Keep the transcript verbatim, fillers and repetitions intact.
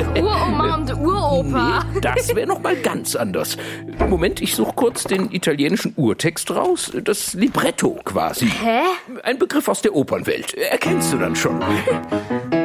Uroma und Uropa. Nee, das wäre noch mal ganz anders. Moment, ich suche kurz den italienischen Urtext raus. Das Libretto quasi. Hä? Ein Begriff aus der Opernwelt. Erkennst du dann schon.